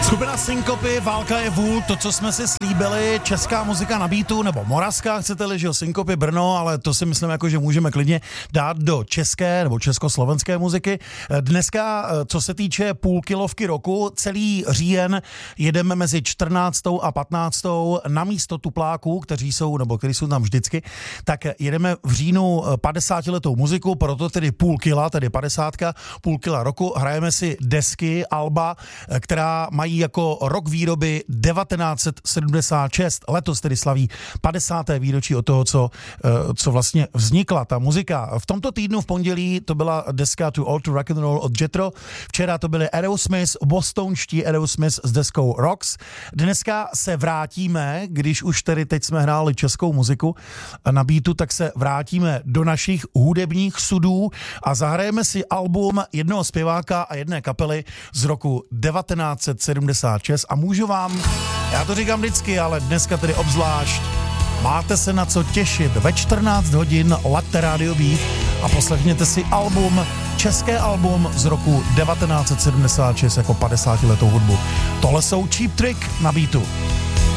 Skupina Synkopy, Válka je vůl, to, co jsme si slíbili, česká muzika na beatu, nebo moravská, chcete-li, že jo, Synkopy Brno, ale to si myslím, jako, že můžeme klidně dát do české nebo československé muziky. Dneska, co se týče půlkilovky roku, celý říjen jedeme mezi 14. a 15. na místo tupláků, kteří jsou tam vždycky, tak jedeme v říjnu 50letou muziku, proto tedy půl kila, tedy 50, půl kila roku, hrajeme si desky, alba, která mají jako rok výroby 1976. Letos tedy slaví 50. výročí od toho, co vlastně vznikla ta muzika. V tomto týdnu v pondělí to byla deska Too Old to Rock and Roll od Jethro. Včera to byly Aerosmith, bostonští Aerosmith s deskou Rocks. Dneska se vrátíme, když už tedy teď jsme hráli českou muziku na beatu, tak se vrátíme do našich hudebních sudů a zahrajeme si album jednoho zpěváka a jedné kapely z roku 1976 a můžu vám, já to říkám vždycky, ale dneska tedy obzvlášť, máte se na co těšit. Ve 14 hodin laďte Radio Beat a poslechněte si české album z roku 1976 jako 50letou hudbu. Tohle jsou Cheap Trick na beatu.